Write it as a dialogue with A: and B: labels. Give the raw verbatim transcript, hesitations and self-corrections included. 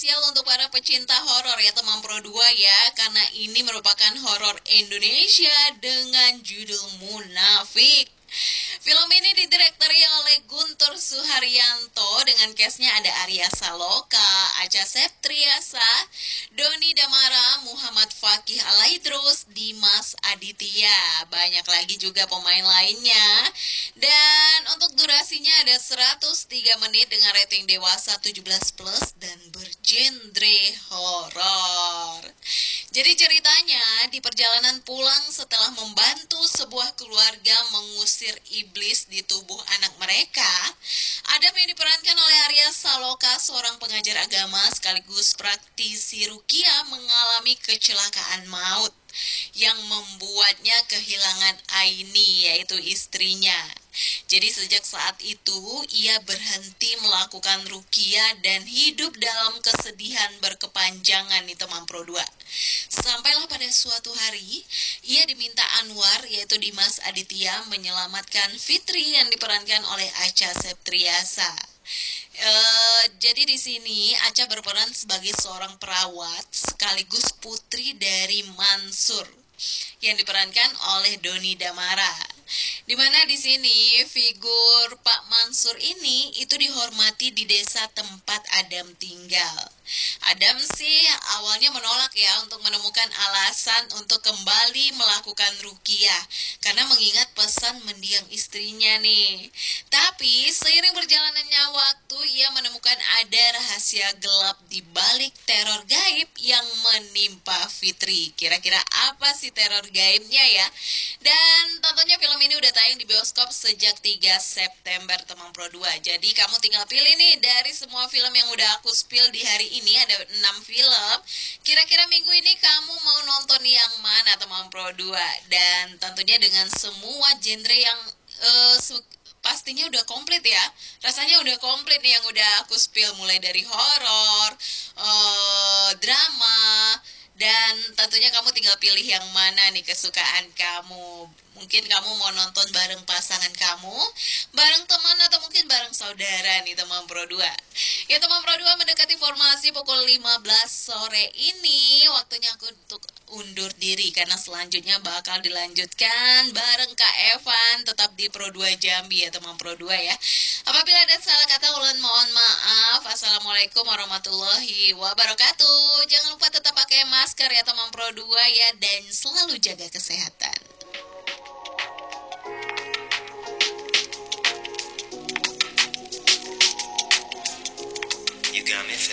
A: spesial untuk para pecinta horor ya teman Pro dua ya, karena ini merupakan horor Indonesia dengan judul Munafik. Film ini didirektori oleh Guntur Suharyanto dengan cast-nya ada Arya Saloka, Acha Septriasa, Doni Damara, Muhammad Fakih Alaidrus, Dimas Aditya. Banyak lagi juga pemain lainnya. Dan untuk durasinya ada seratus tiga menit dengan rating dewasa tujuh belas plus dan bergenre horor. Jadi ceritanya di perjalanan pulang setelah membantu sebuah keluarga mengusir iblis di tubuh anak mereka, Adam yang diperankan oleh Arya Saloka, seorang pengajar agama sekaligus praktisi ruqyah, mengalami kecelakaan maut yang membuatnya kehilangan Aini, yaitu istrinya. Jadi sejak saat itu ia berhenti melakukan ruqyah dan hidup dalam kesedihan berkepanjangan nih teman Pro dua. Sampailah pada suatu hari ia diminta Anwar, yaitu Dimas Aditya, menyelamatkan Fitri yang diperankan oleh Acha Septriasa. Uh, jadi di sini Acha berperan sebagai seorang perawat sekaligus putri dari Mansur yang diperankan oleh Doni Damara. Dimana di sini figur Pak Mansur ini itu dihormati di desa tempat Adam tinggal. Adam sih awalnya menolak ya untuk menemukan alasan untuk kembali melakukan ruqyah karena mengingat pesan mendiang istrinya nih. Tapi seiring berjalannya waktu ia menemukan ada rahasia gelap di balik teror gaib yang menimpa Fitri. Kira-kira apa sih teror gaibnya ya? Dan tentunya film ini udah tayang di bioskop sejak tiga September teman Pro dua. Jadi kamu tinggal pilih nih dari semua film yang udah aku spill di hari ini, ada enam film. Kira-kira minggu ini kamu mau nonton yang mana teman Pro dua? Dan tentunya dengan semua genre yang uh, su- pastinya udah komplit ya. Rasanya udah komplit nih yang udah aku spill, mulai dari horor, uh, drama, dan tentunya kamu tinggal pilih yang mana nih kesukaan kamu. Mungkin kamu mau nonton bareng pasangan kamu, bareng teman, atau mungkin bareng saudara nih teman Pro dua. Ya teman Pro dua, mendekati formasi pukul lima belas sore ini waktunya aku untuk undur diri karena selanjutnya bakal dilanjutkan bareng Kak Evan tetap di Pro dua Jambi ya teman Pro dua ya. Apabila ada salah kata ulun mohon maaf. Assalamualaikum warahmatullahi wabarakatuh. Jangan lupa tetap pakai masker ya teman Pro dua ya, dan selalu jaga kesehatan. You got me